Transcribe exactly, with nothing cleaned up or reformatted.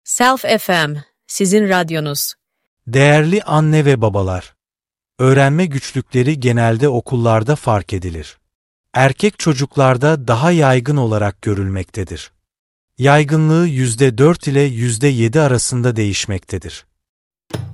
Self F M, sizin radyonuz. Değerli anne ve babalar, öğrenme güçlükleri genelde okullarda fark edilir. Erkek çocuklarda daha yaygın olarak görülmektedir. Yaygınlığı yüzde dört ile yüzde yedi arasında değişmektedir.